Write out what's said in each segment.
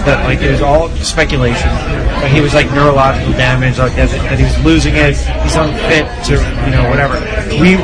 that like it was all speculation. But he was like neurological damage, like that he was losing it. He's unfit to whatever. We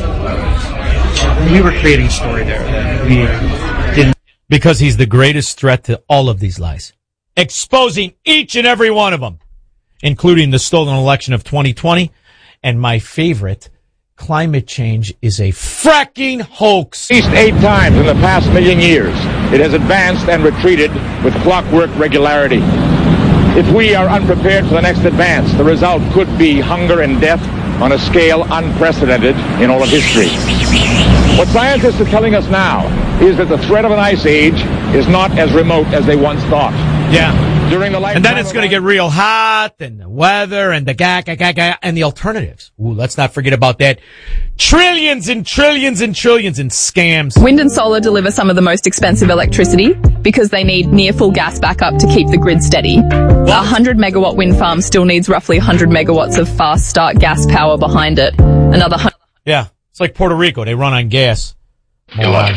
were creating a story there. We didn't, because he's the greatest threat to all of these lies, exposing each and every one of them, including the stolen election of 2020, and my favorite. Climate change is a fracking hoax. At least 8 times in the past million years, it has advanced and retreated with clockwork regularity. If we are unprepared for the next advance, the result could be hunger and death on a scale unprecedented in all of history. What scientists are telling us now is that the threat of an ice age is not as remote as they once thought. Yeah. During the and then it's going to get real hot, and the weather, and the and the alternatives. Ooh, let's not forget about that. Trillions and trillions and trillions in scams. Wind and solar deliver some of the most expensive electricity because they need near full gas backup to keep the grid steady. A 100 megawatt wind farm still needs roughly 100 megawatts of fast start gas power behind it. Yeah, it's like Puerto Rico. They run on gas. Glenn,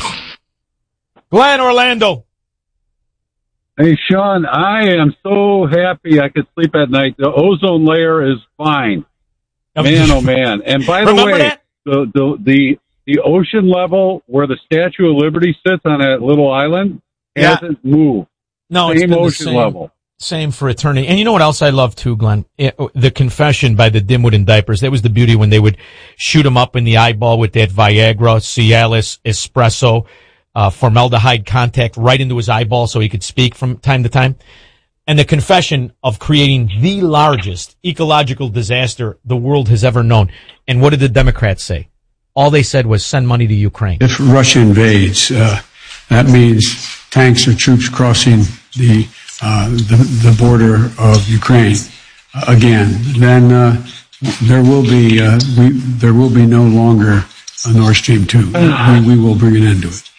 Orlando. Hey, Sean, I am so happy I could sleep at night. The ozone layer is fine. Man, oh, man. And by the way, the ocean level where the Statue of Liberty sits on that little island hasn't moved. No, same ocean level. Same for eternity. And you know what else I love, too, Glenn? The Confession by the Dimwit and Diapers. That was the beauty when they would shoot him up in the eyeball with that Viagra, Cialis, espresso. Formaldehyde contact right into his eyeball so he could speak from time to time. And the confession of creating the largest ecological disaster the world has ever known. And what did the Democrats say? All they said was send money to Ukraine. If Russia invades, that means tanks or troops crossing the border of Ukraine again. Then there will be no longer a Nord Stream 2. We will bring an end to it.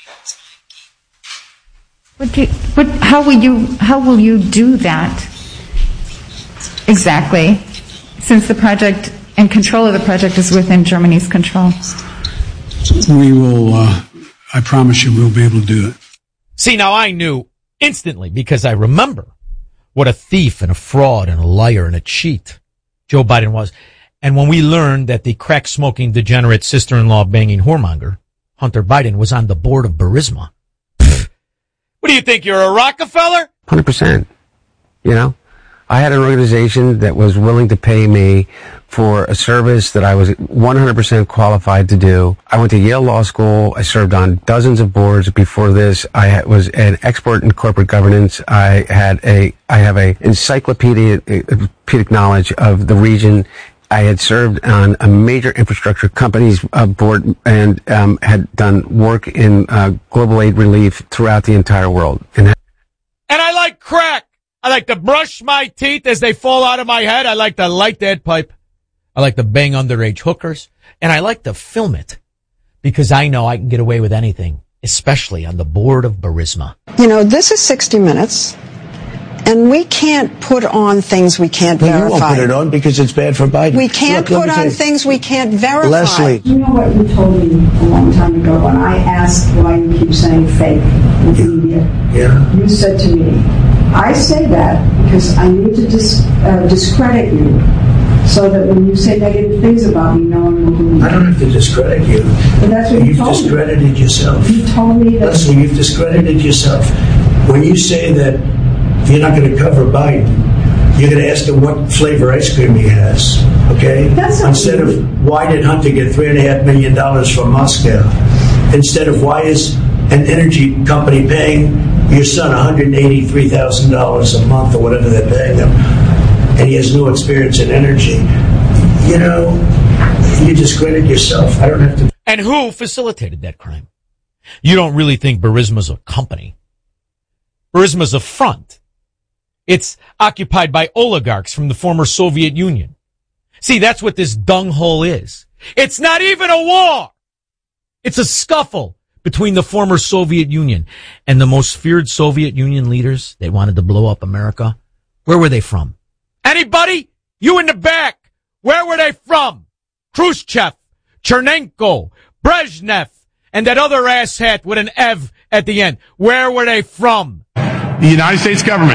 How will you do that exactly, since the project and control of the project is within Germany's control? We will, I promise you we'll be able to do it. See, now I knew instantly because I remember what a thief and a fraud and a liar and a cheat Joe Biden was. And when we learned that the crack-smoking, degenerate, sister-in-law banging whoremonger, Hunter Biden, was on the board of Burisma. What do you think? You're a Rockefeller? 100%. I had an organization that was willing to pay me for a service that I was 100% qualified to do. I went to Yale Law School. I served on dozens of boards before this. I was an expert in corporate governance. I have a encyclopedic knowledge of the region. I had served on a major infrastructure company's board and had done work in global aid relief throughout the entire world. And I like crack. I like to brush my teeth as they fall out of my head. I like to light that pipe. I like to bang underage hookers. And I like to film it because I know I can get away with anything, especially on the board of Burisma. This is 60 Minutes. And we can't put on things we can't verify. You won't put it on because it's bad for Biden. We can't put on things we can't verify. Leslie. You know what you told me a long time ago when I asked why you keep saying fake with the media? Yeah. You said to me, I say that because I need to discredit you so that when you say negative things about me, no one will believe you. I don't have to discredit you. But that's what you told me. You've discredited yourself. You told me that. Leslie, you've discredited yourself. When you say that you're not going to cover Biden, you're going to ask him what flavor ice cream he has, okay? Instead of why did Hunter get $3.5 million from Moscow? Instead of why is an energy company paying your son $183,000 a month or whatever they're paying him, and he has no experience in energy. You discredit yourself. I don't have to. And who facilitated that crime? You don't really think Burisma's a company. Burisma's a front. It's occupied by oligarchs from the former Soviet Union. See, that's what this dunghole is. It's not even a war. It's a scuffle between the former Soviet Union and the most feared Soviet Union leaders that wanted to blow up America. Where were they from? Anybody? You in the back. Where were they from? Khrushchev, Chernenko, Brezhnev, and that other asshat with an Ev at the end. Where were they from? The United States government